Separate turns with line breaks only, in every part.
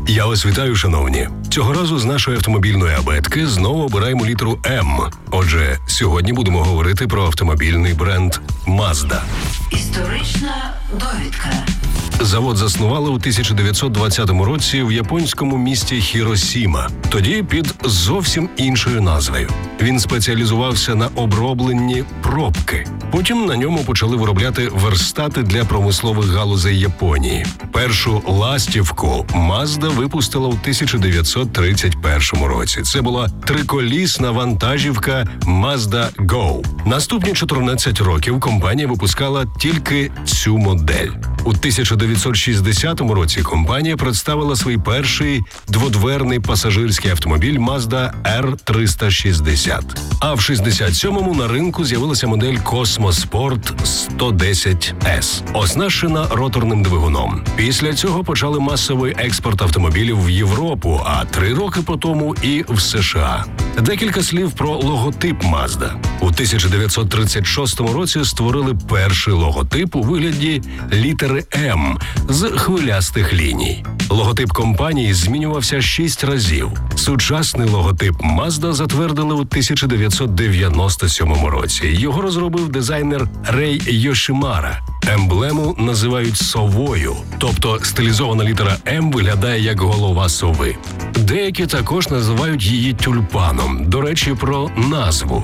Я вас вітаю, шановні. Цього разу з нашої автомобільної абетки знову обираємо літеру М. Отже, сьогодні будемо говорити про автомобільний бренд Mazda.
Історична довідка.
Завод заснували у 1920 році в японському місті Хіросіма, тоді під зовсім іншою назвою. Він спеціалізувався на обробленні пробки. Потім на ньому почали виробляти верстати для промислових галузей Японії. Першу ластівку Mazda випустила у 1931 році. Це була триколісна вантажівка Mazda Go. Наступні 14 років компанія випускала тільки цю модель. У 1960 році компанія представила свій перший дводверний пасажирський автомобіль Mazda R360. А в 67-му на ринку з'явилася модель Cosmo Sport 110S, оснащена роторним двигуном. Після цього почали масовий експорт автомобілів в Європу, а 3 роки по тому і в США. Декілька слів про логотип Mazda. У 1936 році створили перший логотип у вигляді літери М з хвилястих ліній. Логотип компанії змінювався 6 разів. Сучасний логотип Mazda затвердили у 1997 році. Його розробив дизайнер Рей Йошимара. Емблему називають совою, тобто стилізована літера М виглядає як голова сови. Деякі також називають її тюльпаном. До речі, про назву.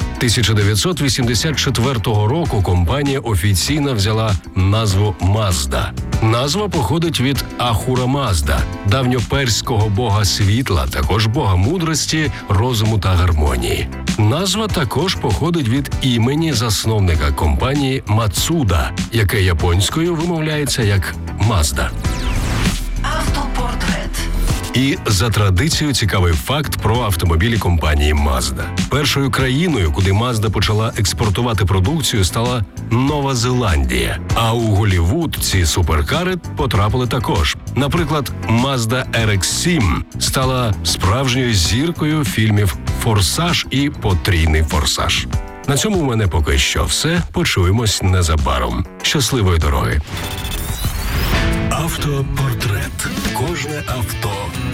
1984 року компанія офіційно взяла назву Mazda. Назва походить від Ахура Мазда, давньоперського бога світла, також бога мудрості, розуму та гармонії. Назва також походить від імені засновника компанії Мацуда, яке японською вимовляється як Mazda.
Автопортрет.
І за традицією цікавий факт про автомобілі компанії Mazda. Першою країною, куди Mazda почала експортувати продукцію, стала Нова Зеландія. А у Голлівуд ці суперкари потрапили також. Наприклад, Mazda RX-7 стала справжньою зіркою фільмів «Форсаж» і «Потрійний форсаж». На цьому в мене поки що все. Почуємось незабаром. Щасливої дороги! Автопортрет. Кожне авто